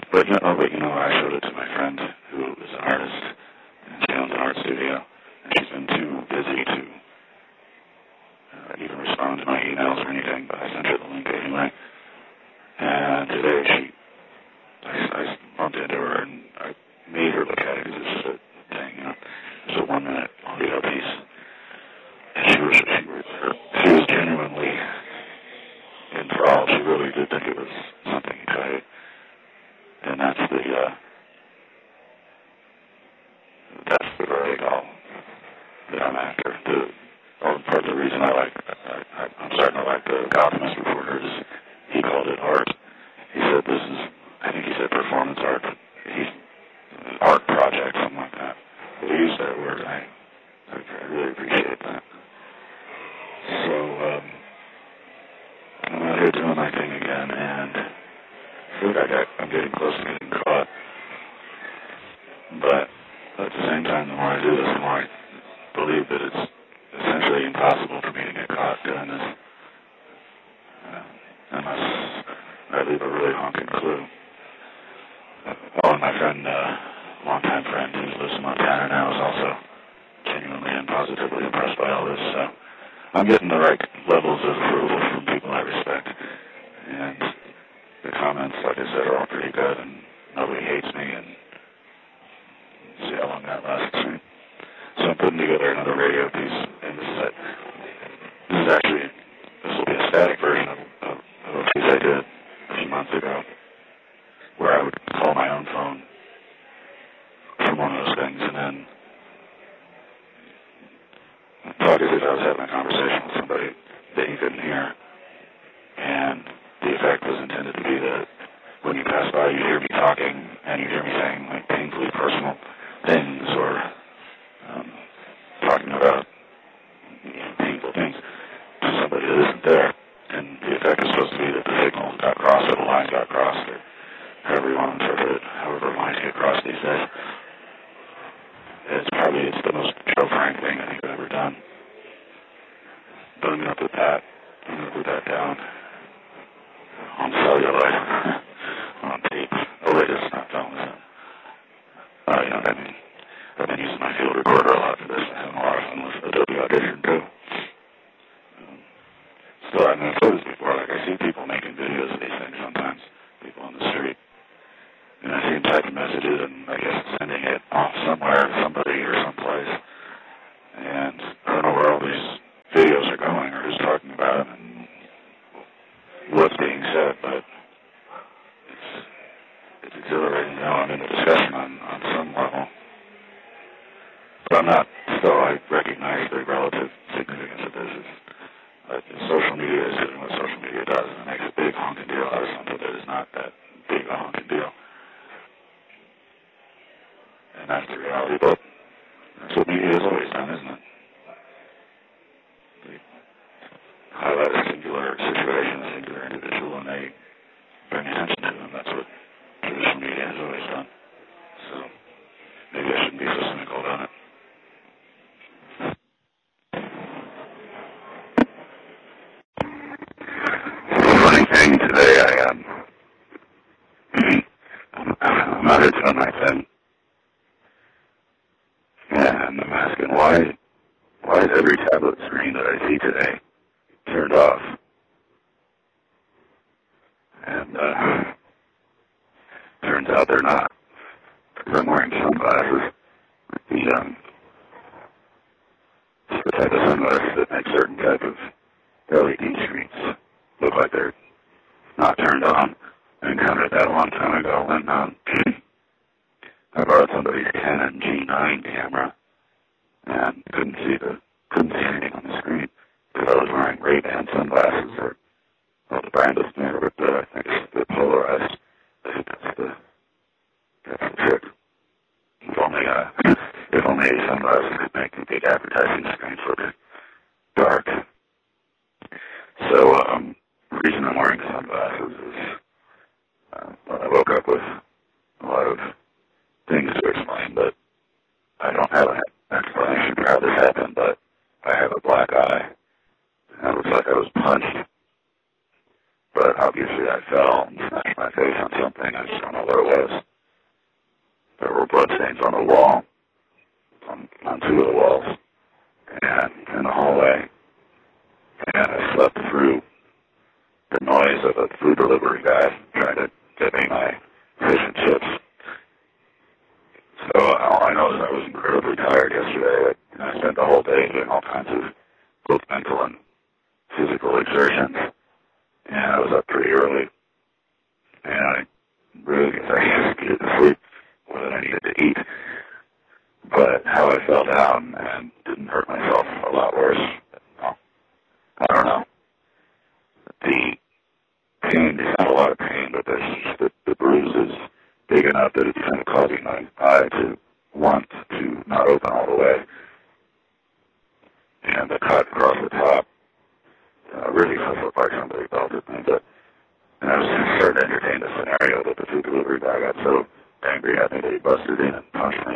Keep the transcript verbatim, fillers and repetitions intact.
But you know, but you know, I showed it to my friend who is an artist, and she owns an art studio, and she's been too busy to uh, even respond to my emails or anything. But I sent her the link anyway. And today she, I, I bumped into her and I made her look at it because it's just a thing, you know. It's a one-minute audio piece, and she was she was she was genuinely enthralled. She really did think it was something exciting. And that's the, uh, that's the vertical that I'm after. The, oh, part of the reason I like, I, I, I'm starting to like the Gothamist reporter is he called it art. He said this is, I think he said performance art, but he's art project, something like that. He used that word, and I, I really appreciate that. So, um, I'm out here doing my thing again, and I feel like I, I'm getting close to getting caught. But at the same time, the more I do this, the more I believe that it's essentially impossible for me to get caught doing this. Uh, unless I leave a really honking clue. Uh, oh, and my friend, uh, longtime friend who lives in Montana now is also genuinely and positively impressed by all this. So I'm getting the right levels of approval from people I respect. And the comments, like I said, are all pretty good, and nobody hates me, and see how long that lasts. So I'm putting together another radio piece, and this is a, this is actually, this will be a static version of, of, of a piece I did a few months ago, where I would call my own phone from one of those things, and then talk as if I was having a conversation with somebody that you couldn't hear. And the effect was intended to be that when you pass by, you hear me talking, and you hear me saying like painfully personal things, or um, talking about, you know, painful things to somebody that isn't there. And the effect was supposed to be that the signal got crossed, or the lines got crossed, or however you want to interpret it, however lines get crossed these days. It's probably it's the most Joe Frank thing I think I've ever done. But I'm going to put that, I'm going to put that down on celluloid, on tape. Oh, wait, it's not film, is it? Uh, you know, I mean, I've been using my field recorder a lot for this. I'm having a lot of fun with Adobe Audition, too. Um, still, I've noticed this before. Like, I see people making videos of these things sometimes, people on the street. And I see them typing messages and, I guess, sending it off somewhere to somebody or someplace. And I don't know where all these videos are going or who's talking about them and what's being said, but it's it's exhilarating. You know, I'm in a discussion on, on some level. But I'm not, still, I recognize the relative significance of this. It's, uh, social media is doing what social media does, and it makes a big honking deal out of something that is not that big a honking deal. And that's the reality, but that's what media has always done, isn't it? They highlight a singular situation, a singular individual, and they bring attention to them. That's what traditional media has always done. So maybe I shouldn't be so cynical about it. Funny thing today, I um, I'm out here doing my thing. And I'm asking, why, why is every tablet screen that I see today turned off? And, uh, turns out they're not. I'm wearing sunglasses. The, um, it's the type of sunglasses that make certain type of L E D screens look like they're not turned on. I encountered that a long time ago when, um, I borrowed somebody's Canon G nine camera and couldn't see the couldn't see anything on the screen because I was wearing Ray-Ban sunglasses, or well, the brand is there, but uh, I think it's the polarized. I think that's the that's the trick. If only uh, if only sunglasses could make the big advertising screens look dark. So um, the reason I'm wearing sunglasses is uh, well, I woke up with a lot of things to explain, but I don't have an explanation for how this happened, but I have a black eye. And it looks like I was punched but obviously I fell and smashed my face on something. I just don't know what it was. There were bloodstains on the wall, on, on two of the walls, and in the hallway. And I slept through the noise of a food delivery guy trying to get me my fish and chips. So all I know is I was incredibly tired yesterday. I, I spent the whole day doing all kinds of both mental and physical exertions. And I was up pretty early. And I really I needed to sleep more than I needed to eat. But how I fell down and didn't hurt myself a lot worse. No, I don't know. The pain, it's not a lot of pain, but there's just the, the bruise is big enough that it's kind of causing my eye to want to not open all the way. And the cut across the top uh, really does look like somebody belted me. But and I was starting to entertain the scenario that the food delivery guy got so angry at me that he busted in and punched me.